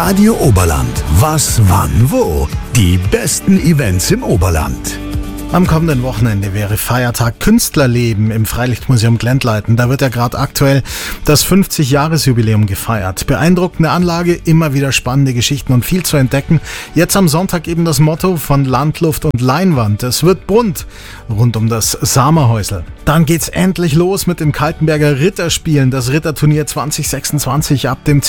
Radio Oberland. Was, wann, wo? Die besten Events im Oberland. Am kommenden Wochenende wäre Feiertag Künstlerleben im Freilichtmuseum Glendleiten. Da wird ja gerade aktuell das 50-Jahres-Jubiläum gefeiert. Beeindruckende Anlage, immer wieder spannende Geschichten und viel zu entdecken. Jetzt am Sonntag eben das Motto von Land, Luft und Leinwand. Es wird bunt rund um das Samerhäusl. Dann geht's endlich los mit den Kaltenberger Ritterspielen. Das Ritterturnier 2026 ab dem